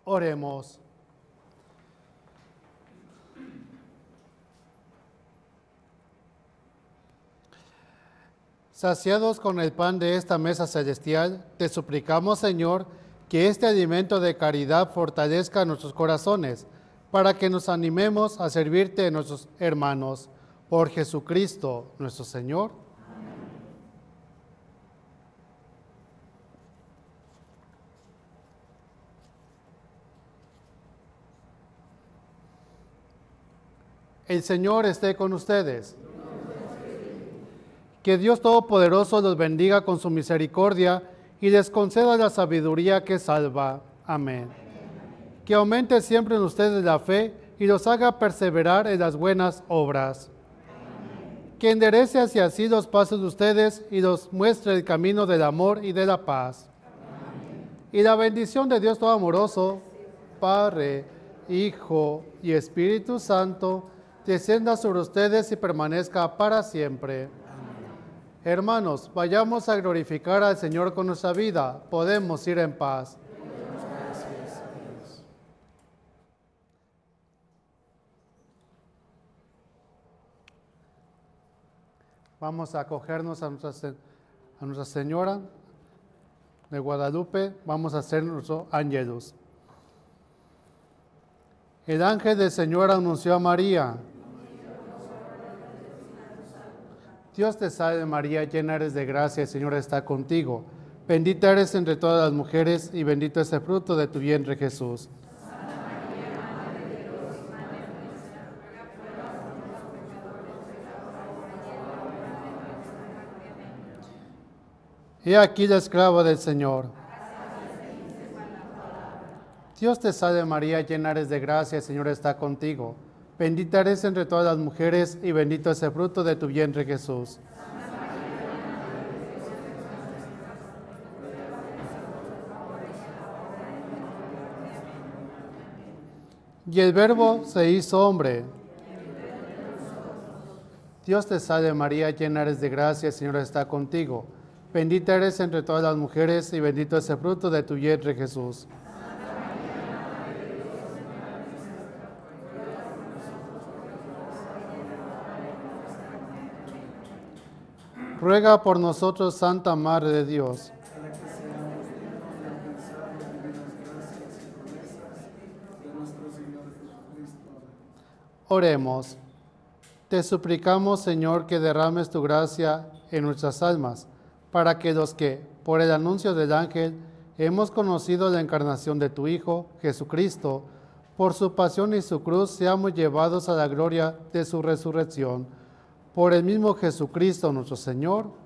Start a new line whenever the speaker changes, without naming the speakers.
Oremos. Saciados con el pan de esta mesa celestial, te suplicamos, Señor, que este alimento de caridad fortalezca nuestros corazones, para que nos animemos a servirte a nuestros hermanos. Por Jesucristo, nuestro Señor. El Señor esté con ustedes. Que Dios Todopoderoso los bendiga con su misericordia y les conceda la sabiduría que salva. Amén. Que aumente siempre en ustedes la fe y los haga perseverar en las buenas obras. Que enderece hacia sí los pasos de ustedes y los muestre el camino del amor y de la paz. Y la bendición de Dios Todoamoroso, Padre, Hijo y Espíritu Santo, descienda sobre ustedes y permanezca para siempre. Hermanos, vayamos a glorificar al Señor con nuestra vida. Podemos ir en paz. Vamos a acogernos a Nuestra Señora de Guadalupe. Vamos a hacer nuestro ángelus. El ángel del Señor anunció a María. Dios te salve María, llena eres de gracia, el Señor está contigo. Bendita eres entre todas las mujeres y bendito es el fruto de tu vientre Jesús.
Santa María, Madre de Dios, Madre nuestra, ruega por nosotros pecadores,
He aquí la esclava del Señor. Dios te salve María, llena eres de gracia, el Señor está contigo. Bendita eres entre todas las mujeres y bendito es el fruto de tu vientre Jesús. Y el Verbo se hizo hombre. Dios te salve María, llena eres de gracia, el Señor está contigo. Bendita eres entre todas las mujeres y bendito es el fruto de tu vientre Jesús. Ruega por nosotros, Santa Madre de Dios.
Para que seamos dignos de alcanzar las divinas gracias y promesas de nuestro Señor Jesucristo.
Oremos. Te suplicamos, Señor, que derrames tu gracia en nuestras almas, para que los que, por el anuncio del ángel, hemos conocido la encarnación de tu Hijo, Jesucristo, por su pasión y su cruz, seamos llevados a la gloria de su resurrección. Por el mismo Jesucristo nuestro Señor.